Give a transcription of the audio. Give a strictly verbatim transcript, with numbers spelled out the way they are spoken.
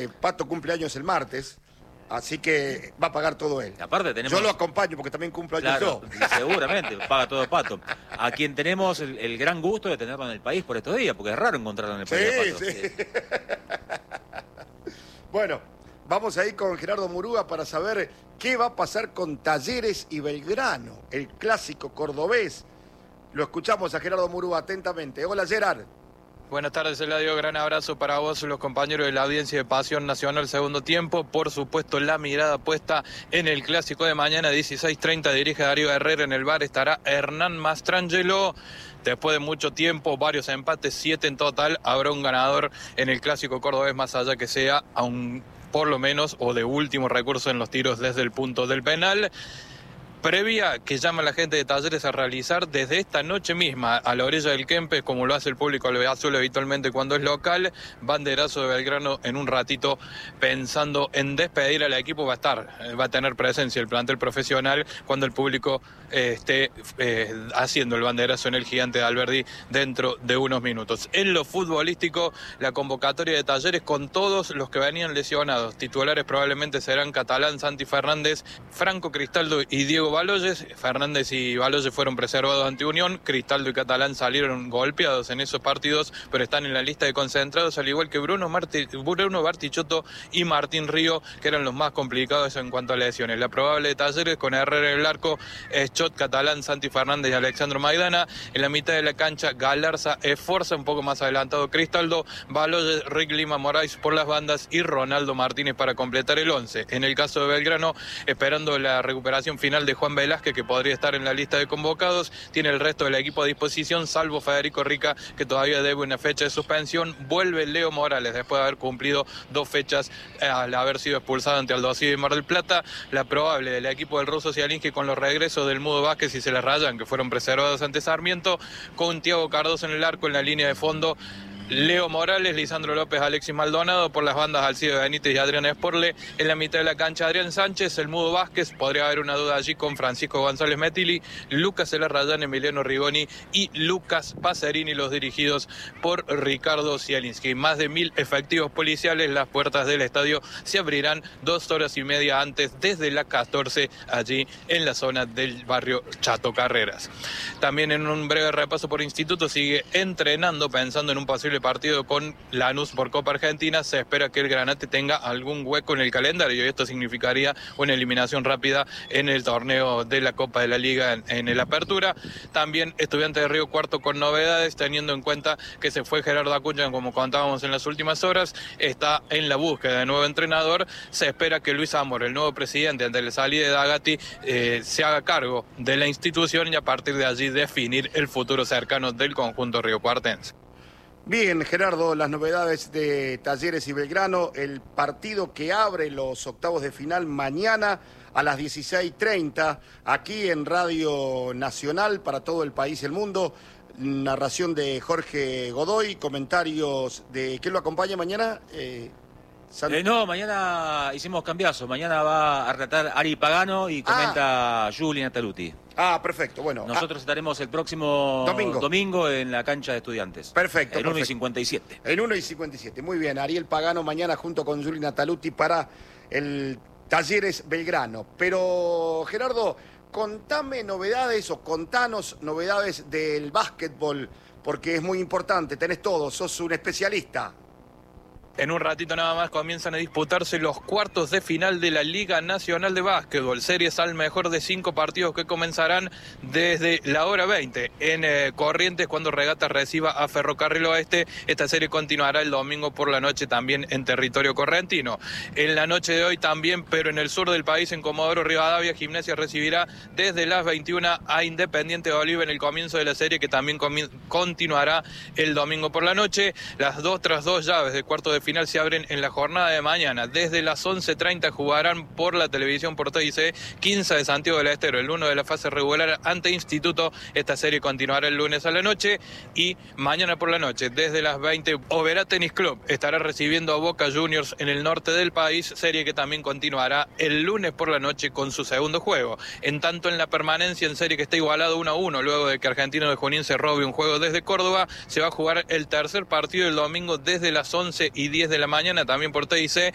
eh, Pato cumpleaños el martes, así que va a pagar todo él. Aparte tenemos... Yo lo acompaño porque también cumplo años Claro, yo. seguramente, paga todo Pato. A quien tenemos el, el gran gusto de tenerlo en el país por estos días, porque es raro encontrarlo en el país. Sí, Pato. sí. Bueno, vamos a ir con Gerardo Murúa para saber qué va a pasar con Talleres y Belgrano, el clásico cordobés. Lo escuchamos a Gerardo Murúa atentamente. Hola, Gerard. Buenas tardes, Eladio. Gran abrazo para vos, los compañeros de la audiencia de Pasión Nacional segundo tiempo. Por supuesto, la mirada puesta en el clásico de mañana, dieciséis treinta, dirige Darío Herrera. En el bar estará Hernán Mastrangelo. Después de mucho tiempo, varios empates, siete en total, habrá un ganador en el clásico cordobés, más allá que sea a un, por lo menos, o de último recurso en los tiros desde el punto del penal. Previa que llama a la gente de Talleres a realizar desde esta noche misma a la orilla del Kempes, como lo hace el público azul habitualmente cuando es local. Banderazo de Belgrano en un ratito, pensando en despedir al equipo. Va a estar, va a tener presencia el plantel profesional cuando el público eh, esté eh, haciendo el banderazo en el Gigante de Alberdi dentro de unos minutos. En lo futbolístico, la convocatoria de Talleres con todos los que venían lesionados. Titulares probablemente serán Catalán, Santi Fernández, Franco Cristaldo y Diego Baloyes. Fernández y Baloyes fueron preservados ante Unión. Cristaldo y Catalán salieron golpeados en esos partidos, pero están en la lista de concentrados, al igual que Bruno, Marti, Bruno Bartichotto y Martín Río, que eran los más complicados en cuanto a lesiones. La probable de Talleres con Herrera en el arco es Chot, Catalán, Santi Fernández y Alexandro Maidana. En la mitad de la cancha, Galarza, Esforza, un poco más adelantado Cristaldo, Baloyes, Rick Lima Moraes por las bandas y Ronaldo Martínez para completar el once. En el caso de Belgrano, esperando la recuperación final de Juan Velázquez, que podría estar en la lista de convocados, tiene el resto del equipo a disposición, salvo Federico Rica, que todavía debe una fecha de suspensión. Vuelve Leo Morales después de haber cumplido dos fechas eh, al haber sido expulsado ante Aldo Civi y Mar del Plata. La probable del equipo del ruso Zielinski con los regresos del Mudo Vázquez y se les rayan, que fueron preservados ante Sarmiento, con Thiago Cardoso en el arco, en la línea de fondo Leo Morales, Lisandro López, Alexis Maldonado, por las bandas Alcido Benítez y Adrián Esporle. En la mitad de la cancha Adrián Sánchez, el Mudo Vázquez, podría haber una duda allí con Francisco González Metili, Lucas Elarrayán, Emiliano Rigoni y Lucas Pacerini, los dirigidos por Ricardo Zielinski. Más de mil efectivos policiales. Las puertas del estadio se abrirán dos horas y media antes, desde la catorce, allí en la zona del barrio Chato Carreras. También, en un breve repaso por instituto, sigue entrenando pensando en un posible partido con Lanús por Copa Argentina. Se espera que el Granate tenga algún hueco en el calendario y esto significaría una eliminación rápida en el torneo de la Copa de la Liga en, en el Apertura. También Estudiantes de Río Cuarto con novedades, teniendo en cuenta que se fue Gerardo Acuña, como contábamos en las últimas horas, está en la búsqueda de nuevo entrenador. Se espera que Luis Amor, el nuevo presidente, ante la salida de Dagatti, eh, se haga cargo de la institución y a partir de allí definir el futuro cercano del conjunto riocuartense. Bien, Gerardo, las novedades de Talleres y Belgrano, el partido que abre los octavos de final mañana a las dieciséis treinta, aquí en Radio Nacional para todo el país y el mundo. Narración de Jorge Godoy, comentarios de... ¿Quién lo acompaña mañana? Eh, eh, no, mañana hicimos cambiazo, mañana va a relatar Ari Pagano y comenta ah. Juli Nataluti. Ah, perfecto, bueno. Nosotros ah, estaremos el próximo domingo. domingo en la cancha de Estudiantes. Perfecto. En uno y cincuenta y siete. En uno y cincuenta y siete, muy bien. Ariel Pagano mañana junto con Juli Nataluti para el Talleres Belgrano. Pero, Gerardo, contame novedades o contanos novedades del básquetbol, porque es muy importante, tenés todo, sos un especialista. En un ratito nada más comienzan a disputarse los cuartos de final de la Liga Nacional de Básquetbol. Series al mejor de cinco partidos que comenzarán desde la hora veinte en eh, Corrientes, cuando Regatas reciba a Ferrocarril Oeste. Esta serie continuará el domingo por la noche también en territorio correntino. En la noche de hoy también, pero en el sur del país, en Comodoro Rivadavia, Gimnasia recibirá desde las veintiuna a Independiente de Oliva en el comienzo de la serie, que también continuará el domingo por la noche. Las dos tras dos llaves de cuarto de final se abren en la jornada de mañana. Desde las once treinta jugarán por la televisión por T I C quince de Santiago del Estero, el uno de la fase regular ante Instituto. Esta serie continuará el lunes a la noche y mañana por la noche desde las veinte Oberá Tenis Club estará recibiendo a Boca Juniors en el norte del país, serie que también continuará el lunes por la noche con su segundo juego. En tanto, en la permanencia, en serie que está igualado uno a uno luego de que Argentino de Junín se robe un juego desde Córdoba, se va a jugar el tercer partido el domingo desde las once y diez de la mañana, también por T I C,